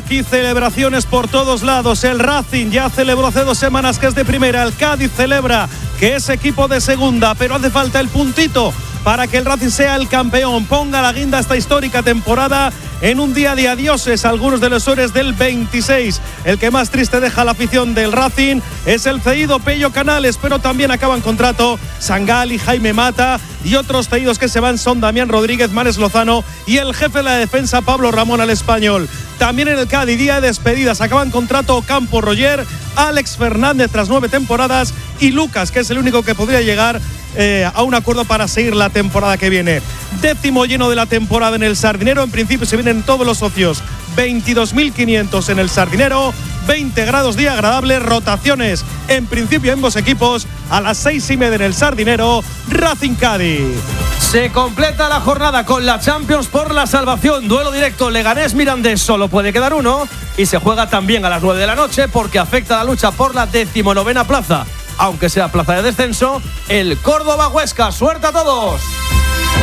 Aquí celebraciones por todos lados. El Racing ya celebró hace 2 semanas que es de primera. El Cádiz celebra que es equipo de segunda, pero hace falta el puntito para que el Racing sea el campeón. Ponga la guinda a esta histórica temporada en un día de adioses. Algunos de los héroes del 26. El que más triste deja la afición del Racing es el cedido Pello Canales, pero también acaban contrato Sangali, Jaime Mata y otros cedidos que se van son Damián Rodríguez, Mares Lozano y el jefe de la defensa Pablo Ramón al Español. También en el Cádiz, día de despedidas, acaban contrato Campo Roger, Alex Fernández tras 9 temporadas y Lucas, que es el único que podría llegar a un acuerdo para seguir la temporada que viene. 10º lleno de la temporada en el Sardinero. En principio se vienen todos los socios. 22.500 en el Sardinero. 20 grados día agradable. Rotaciones en principio en ambos equipos. A las 6:30 en el Sardinero. Racing Cádiz. Se completa la jornada con la Champions por la salvación. Duelo directo Leganés-Mirandés, solo puede quedar uno. Y se juega también a las 9 de la noche porque afecta la lucha por la 19ª plaza. Aunque sea plaza de descenso, el Córdoba-Huesca. ¡Suerte a todos!